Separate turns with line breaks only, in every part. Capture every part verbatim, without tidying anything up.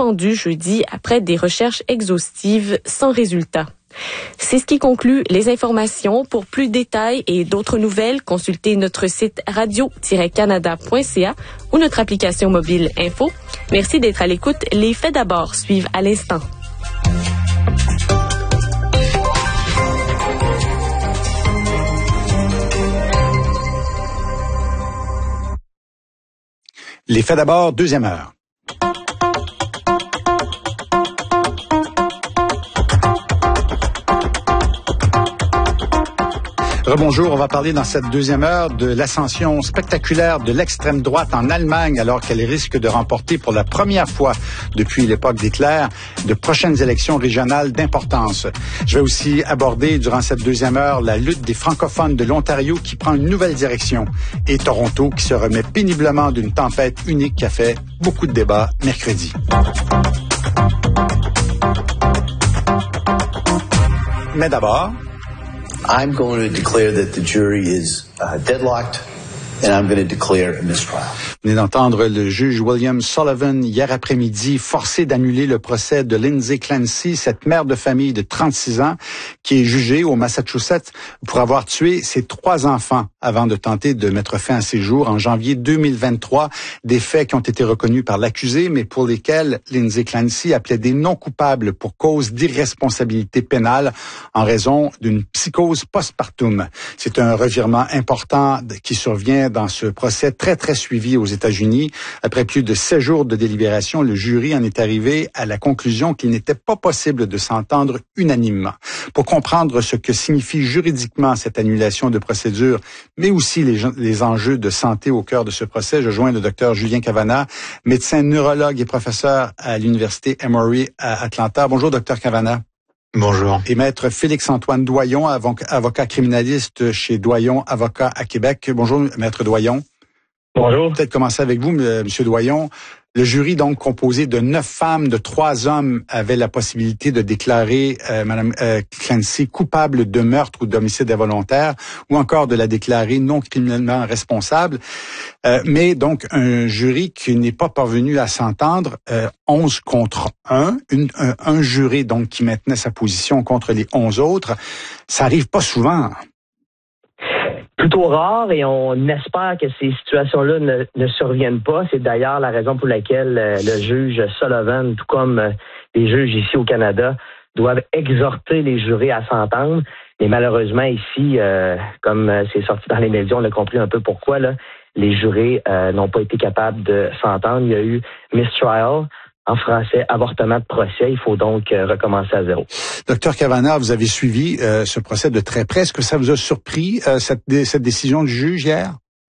suspendu jeudi après des recherches exhaustives sans résultat. C'est ce qui conclut les informations. Pour plus de détails et d'autres nouvelles, consultez notre site radio tiret canada point c a ou notre application mobile Info. Merci d'être à l'écoute. Les faits d'abord suivent à l'instant.
Les faits d'abord, deuxième heure. Rebonjour, on va parler dans cette deuxième heure de l'ascension spectaculaire de l'extrême droite en Allemagne alors qu'elle risque de remporter pour la première fois depuis l'époque d'Hitler de prochaines élections régionales d'importance. Je vais aussi aborder durant cette deuxième heure la lutte des francophones de l'Ontario qui prend une nouvelle direction et Toronto qui se remet péniblement d'une tempête unique qui a fait beaucoup de débats mercredi. Mais d'abord,
I'm going to declare that the jury is uh, deadlocked, and I'm going to declare a mistrial.
Vous venez d'entendre le juge William Sullivan hier après-midi forcé d'annuler le procès de Lindsay Clancy, cette mère de famille de trente-six ans qui est jugée au Massachusetts pour avoir tué ses trois enfants avant de tenter de mettre fin à ses jours en janvier deux mille vingt-trois. Des faits qui ont été reconnus par l'accusé, mais pour lesquels Lindsay Clancy a plaidé non coupable pour cause d'irresponsabilité pénale en raison d'une psychose postpartum. C'est un revirement important qui survient dans ce procès très, très suivi aux États-Unis. Après plus de sept jours de délibération, le jury en est arrivé à la conclusion qu'il n'était pas possible de s'entendre unanimement. Pour comprendre ce que signifie juridiquement cette annulation de procédure, mais aussi les, les enjeux de santé au cœur de ce procès, je joins le docteur Julien Cavanagh, médecin neurologue et professeur à l'Université Emory à Atlanta. Bonjour, docteur Cavanagh.
Bonjour.
Et maître Félix-Antoine Doyon, avocat criminaliste chez Doyon Avocats à Québec. Bonjour, maître Doyon.
Bonjour.
Peut-être commencer avec vous, Monsieur Doyon. Le jury, donc, composé de neuf femmes, de trois hommes, avait la possibilité de déclarer euh, Mme euh, Clancy coupable de meurtre ou d'homicide involontaire, ou encore de la déclarer non criminellement responsable. Euh, mais donc, un jury qui n'est pas parvenu à s'entendre, euh, onze contre un, une, un, un jury donc qui maintenait sa position contre les onze autres, ça arrive pas souvent.
Plutôt rare et on espère que ces situations-là ne, ne surviennent pas. C'est d'ailleurs la raison pour laquelle euh, le juge Sullivan, tout comme euh, les juges ici au Canada, doivent exhorter les jurés à s'entendre. Mais malheureusement ici, euh, comme euh, c'est sorti dans les médias, on a compris un peu pourquoi, là, les jurés euh, n'ont pas été capables de s'entendre. Il y a eu mistrial. En français, avortement de procès. Il faut donc euh, recommencer à zéro.
Docteur Cavanagh, vous avez suivi euh, ce procès de très près. Est-ce que ça vous a surpris, euh, cette, cette décision du juge hier?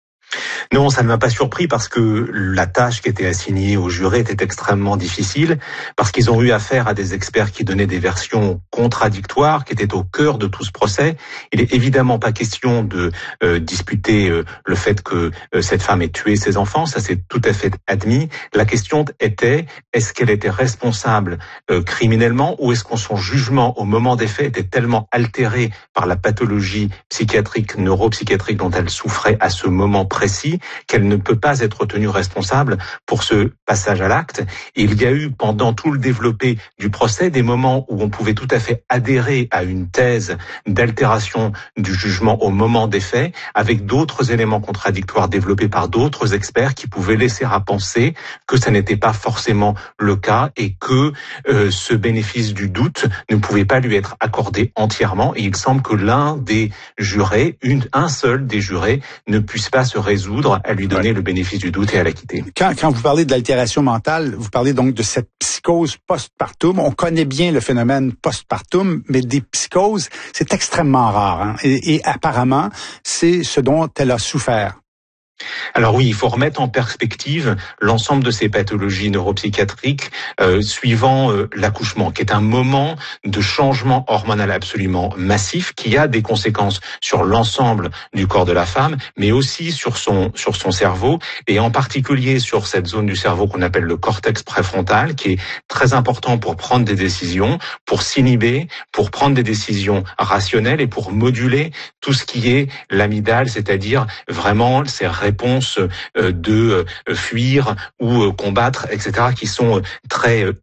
Non, ça ne m'a pas surpris parce que la tâche qui était assignée aux jurés était extrêmement difficile, parce qu'ils ont eu affaire à des experts qui donnaient des versions contradictoires, qui étaient au cœur de tout ce procès. Il est évidemment pas question de euh, disputer euh, le fait que euh, cette femme ait tué ses enfants, ça c'est tout à fait admis. La question était, est-ce qu'elle était responsable euh, criminellement, ou est-ce que son jugement au moment des faits était tellement altéré par la pathologie psychiatrique, neuropsychiatrique dont elle souffrait à ce moment précis, qu'elle ne peut pas être tenue responsable pour ce passage à l'acte. Et il y a eu, pendant tout le développé du procès, des moments où on pouvait tout à fait adhérer à une thèse d'altération du jugement au moment des faits, avec d'autres éléments contradictoires développés par d'autres experts qui pouvaient laisser à penser que ça n'était pas forcément le cas et que euh, ce bénéfice du doute ne pouvait pas lui être accordé entièrement. Et il semble que l'un des jurés, une, un seul des jurés, ne puisse pas se résoudre à lui donner ouais. le bénéfice du doute et à l'acquitter.
Quand, quand vous parlez de l'altération mentale, vous parlez donc de cette psychose postpartum. On connaît bien le phénomène postpartum, mais des psychoses, c'est extrêmement rare. Hein? Et, et apparemment, c'est ce dont elle a souffert.
Alors oui, il faut remettre en perspective l'ensemble de ces pathologies neuropsychiatriques euh, suivant euh, l'accouchement, qui est un moment de changement hormonal absolument massif, qui a des conséquences sur l'ensemble du corps de la femme, mais aussi sur son sur son cerveau, et en particulier sur cette zone du cerveau qu'on appelle le cortex préfrontal, qui est très important pour prendre des décisions, pour s'inhiber, pour prendre des décisions rationnelles et pour moduler tout ce qui est l'amygdale, c'est-à-dire vraiment ces réponses de fuir ou combattre, et cetera, qui sont très